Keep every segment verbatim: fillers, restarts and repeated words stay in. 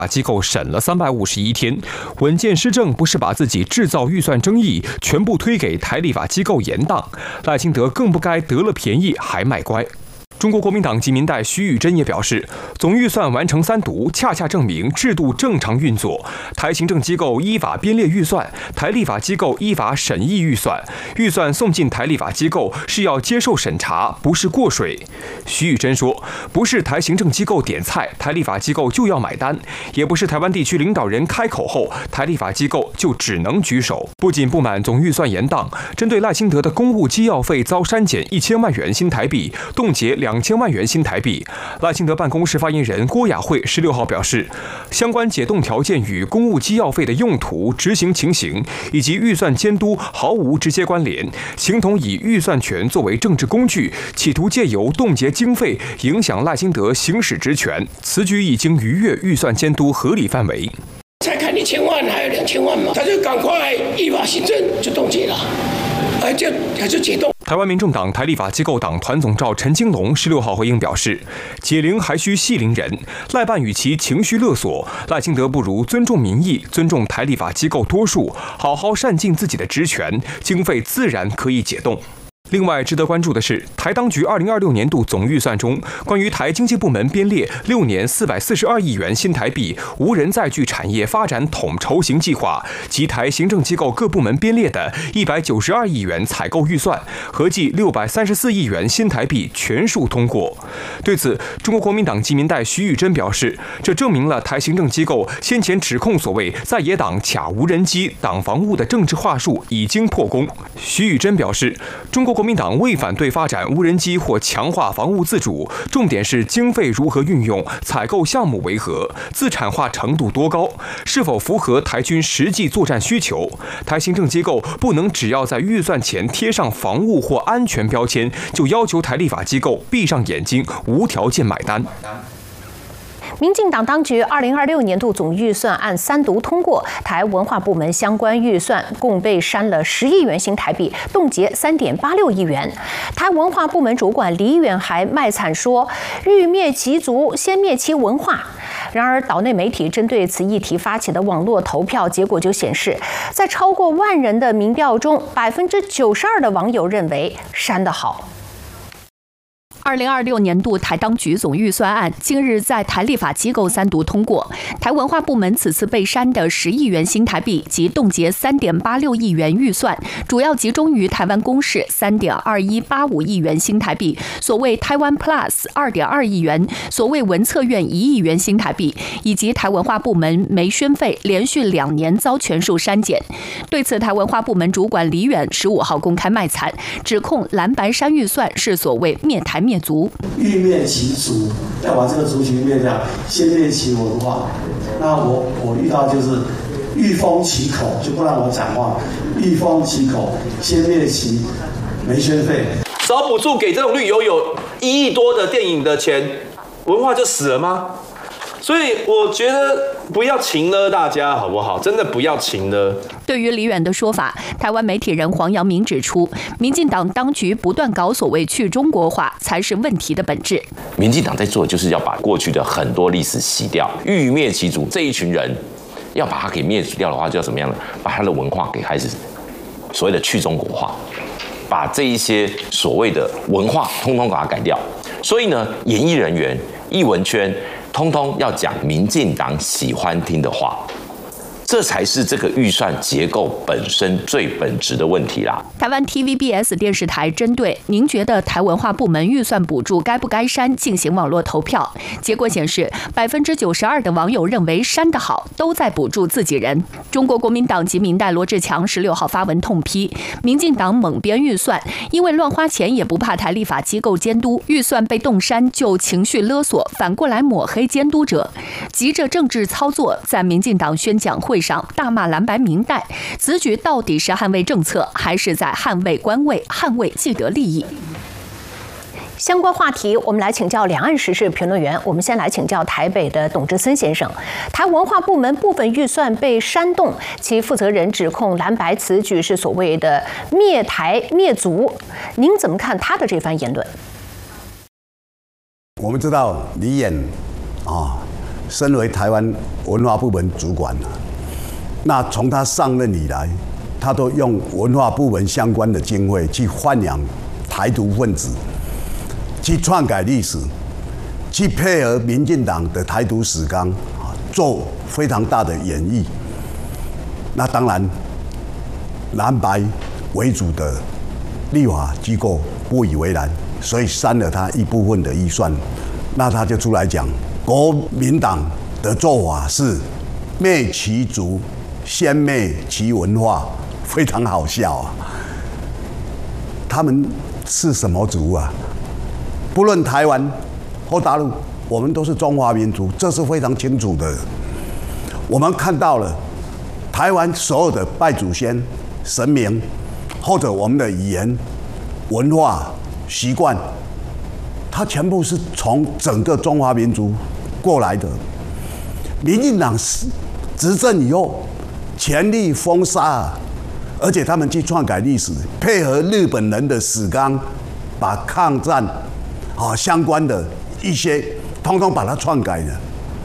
机构审了三百五十一天，稳健施政不是把自己制造预算争议全部推给台立法机构延宕，赖清德更不该得了便宜还卖乖。中国国民党籍民代徐宇珍也表示，总预算完成三读，恰恰证明制度正常运作。台行政机构依法编列预算，台立法机构依法审议预算，预算送进台立法机构是要接受审查，不是过水。徐宇珍说，不是台行政机构点菜，台立法机构就要买单，也不是台湾地区领导人开口后，台立法机构就只能举手。不仅不满总预算延宕，针对赖清德的公务机要费遭删减一千万元新台币，冻结两。两千万元新台币，赖清德办公室发言人郭雅慧十六号表示，相关解冻条件与公务机要费的用途、执行情形以及预算监督毫无直接关联，形同以预算权作为政治工具，企图借由冻结经费影响赖清德行使职权，此举已经逾越预算监督合理范围。 才看一千万还有两千万嘛，他就赶快依法行政就冻结了，哎，就还是解冻。 台湾民众党台立法机构党团总召陈金龙十六号回应表示，解铃还需系铃人，赖办与其情绪勒索，赖清德不如尊重民意，尊重台立法机构多数，好好善尽自己的职权，经费自然可以解冻。另外，值得关注的是，台当局二零二六年度总预算中，关于台经济部门编列六年四百四十二亿元新台币无人载具产业发展统筹型计划及台行政机构各部门编列的一百九十二亿元采购预算，合计六百三十四亿元新台币全数通过。对此，中国国民党籍民代徐宇珍表示，这证明了台行政机构先前指控所谓在野党卡无人机、挡防务的政治话术已经破功。徐宇珍表示，中国国民党未反对发展无人机或强化防务自主，重点是经费如何运用，采购项目为何，自产化程度多高，是否符合台军实际作战需求。台行政机构不能只要在预算前贴上防务或安全标签，就要求台立法机构闭上眼睛，无条件买单。 民进党当局二零二六年度总预算案三读通过，台文化部门相关预算共被删了十亿元新台币，冻结三点八六亿元。台文化部门主管李远还卖惨说，欲灭其族，先灭其文化。然而，岛内媒体针对此议题发起的网络投票结果就显示，在超过万人的民调中，百分之九十二的网友认为删得好。 二零二六年度台当局总预算案近日在台立法机构三读通过，台文化部门此次被删的十亿元新台币及冻结三点八六亿元预算，主要集中于台湾公视三点二一八五亿元新台币，所谓台湾 Plus 二点二亿元，所谓文策院一亿元新台币，以及台文化部门媒宣费连续两年遭全数删减。对此，台文化部门主管李远十五号公开卖惨，指控蓝白删预算是所谓灭台灭族， 欲灭其族，要把这个族群灭掉，先灭其文化。那我我遇到就是欲封其口，就不让我讲话；欲封其口，先灭其媒宣费。 少补助给这种绿油油一亿多的电影的钱，文化就死了吗？所以我觉得不要情了大家好不好？真的不要情了。 对于李远的说法，台湾媒体人黄阳明指出，民进党当局不断搞所谓去中国化，才是问题的本质。 民进党在做的就是要把过去的很多历史洗掉，欲灭其族。这一群人要把它给灭除掉的话，就要怎么样呢？把他的文化给开始所谓的去中国化，把这一些所谓的文化通通把它改掉。所以呢，演艺人员、艺文圈。通通要讲民进党喜欢听的话，这才是这个预算结构本身最本质的问题啦。 台湾 T V B S 电视台针对您觉得台文化部门预算补助该不该删进行网络投票，结果显示百分之九十二的网友认为删得好，都在补助自己人。中国国民党籍民代罗志强十六号发文痛批，民进党猛编预算，因为乱花钱也不怕台立法机构监督，预算被冻删就情绪勒索，反过来抹黑监督者，急着政治操作，在民进党宣讲会上大骂蓝白民代，此举到底是捍卫政策，还是在捍卫官位、捍卫既得利益？ 相关话题，我们来请教两岸时事评论员。我们先来请教台北的董志森先生。台文化部门部分预算被煽动，其负责人指控蓝白此举是所谓的灭台灭族，您怎么看他的这番言论？ 我们知道李演啊身为台湾文化部门主管，那从他上任以来，他都用文化部门相关的经费去豢养台独分子，去篡改历史，去配合民进党的台独史纲，做非常大的演绎。那当然，蓝白为主的立法机构不以为然，所以删了他一部分的预算。那他就出来讲，国民党的做法是灭其族，先灭其文化，非常好笑啊！他们是什么族啊？不论台湾或大陆，我们都是中华民族，这是非常清楚的。我们看到了台湾所有的拜祖先、神明，或者我们的语言、文化、习惯，它全部是从整个中华民族过来的。民进党执政以后，全力封杀，而且他们去篡改历史，配合日本人的史纲，把抗战啊相关的一些，通通把它篡改了，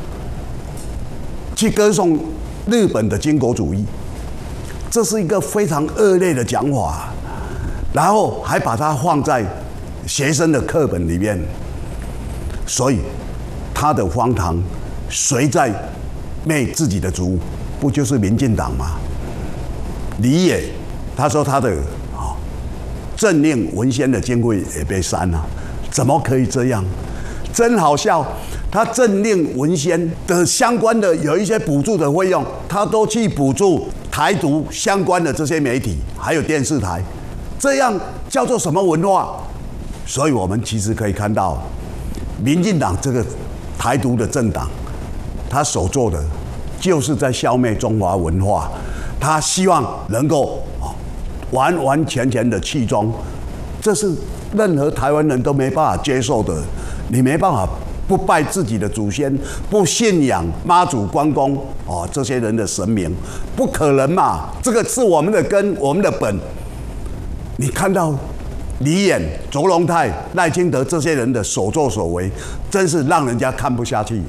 去歌颂日本的军国主义，这是一个非常恶劣的讲法，然后还把它放在学生的课本里面，所以他的荒唐，谁在灭自己的族？不就是民进党吗？李野他说他的啊政令文宣的经费也被删了，怎么可以这样？真好笑！他政令文宣的相关的有一些补助的费用，他都去补助台独相关的这些媒体，还有电视台，这样叫做什么文化？所以我们其实可以看到，民进党这个台独的政党，他所做的就是在消灭中华文化，他希望能够完完全全的弃中，这是任何台湾人都没办法接受的。你没办法不拜自己的祖先，不信仰妈祖、关公哦这些人的神明，不可能嘛！这个是我们的根，我们的本。你看到李演、卓荣泰、赖清德这些人的所作所为，真是让人家看不下去。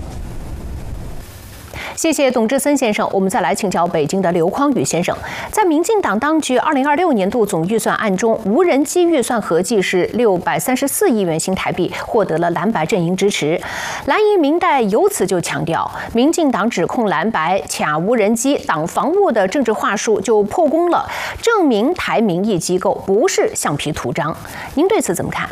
谢谢董志森先生。我们再来请教北京的刘匡宇先生。在民进党当局二零二六年度总预算案中，无人机预算合计是六百三十四亿元新台币，获得了蓝白阵营支持。蓝营民代由此就强调，民进党指控蓝白卡无人机、挡防务的政治话术就破功了，证明台民意机构不是橡皮图章。您对此怎么看？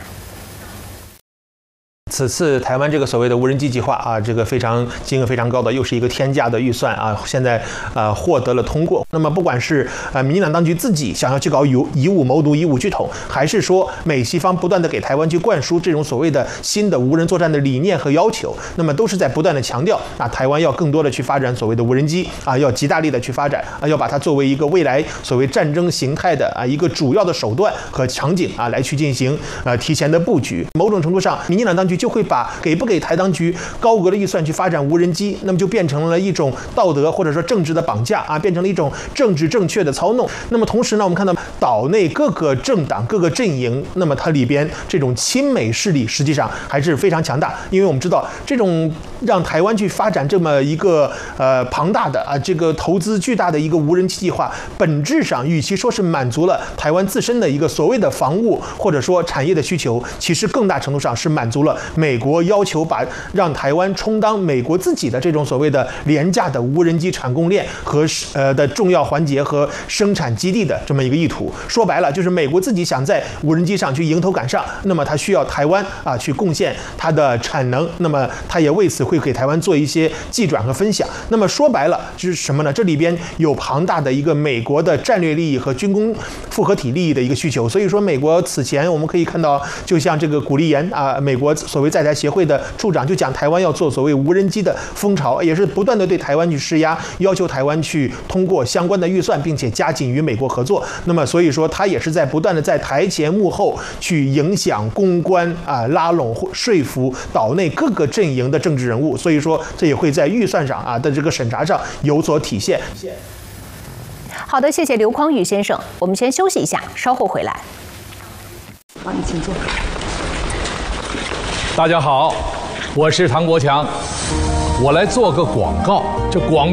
此次台湾这个所谓的无人机计划啊，这个非常金额非常高的，又是一个天价的预算啊，现在呃获得了通过。那么不管是呃民进党当局自己想要去搞以以武谋独、以武拒统，还是说美西方不断的给台湾去灌输这种所谓的新的无人作战的理念和要求，那么都是在不断的强调啊，台湾要更多的去发展所谓的无人机啊，要极大力的去发展啊，要把它作为一个未来所谓战争形态的啊一个主要的手段和场景啊来去进行呃提前的布局。某种程度上，民进党当局就会把给不给台当局高额的预算去发展无人机，那么就变成了一种道德或者说政治的绑架啊，变成了一种政治正确的操弄。那么同时呢，我们看到岛内各个政党、各个阵营，那么它里边这种亲美势力实际上还是非常强大，因为我们知道这种让台湾去发展这么一个呃庞大的啊这个投资巨大的一个无人机计划，本质上与其说是满足了台湾自身的一个所谓的防务或者说产业的需求，其实更大程度上是满足了美国要求把让台湾充当美国自己的这种所谓的廉价的无人机产供链和呃的重要环节和生产基地的这么一个意图。说白了，就是美国自己想在无人机上去迎头赶上，那么它需要台湾啊去贡献它的产能，那么它也为此会给台湾做一些技转和分享。那么说白了就是什么呢？这里边有庞大的一个美国的战略利益和军工复合体利益的一个需求。所以说，美国此前我们可以看到，就像这个古立言啊，美国所谓在台协会的处长就讲，台湾要做所谓无人机的风潮，也是不断的对台湾去施压，要求台湾去通过相关的预算，并且加紧与美国合作。那么所以说，他也是在不断的在台前幕后去影响、公关啊、拉拢、说服岛内各个阵营的政治人物。所以说，这也会在预算上啊的这个审查上有所体现。 好的，谢谢刘匡宇先生。我们先休息一下，稍后回来。 好，你请坐。 大家好，我是唐国强。 我来做个广告。这广